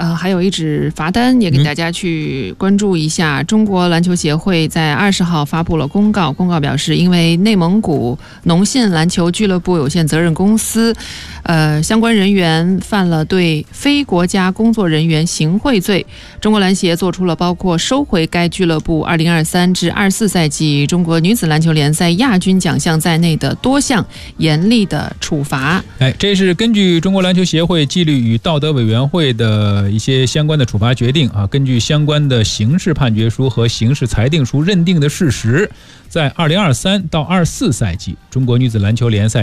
还有一纸罚单也给大家去关注一下。中国篮球协会在20号发布了公告，公告表示，因为内蒙古农信篮球俱乐部有限责任公司相关人员犯了对非国家工作人员行贿罪，中国篮协做出了包括收回该俱乐部2023至24赛季中国女子篮球联赛亚军奖项在内的多项严厉的处罚。 这是根据中国篮球协会纪律与道德委员会的一些相关的处罚决定啊，根据相关的刑事判决书和刑事裁定书认定的事实，在2023到24赛季中国女子篮球联赛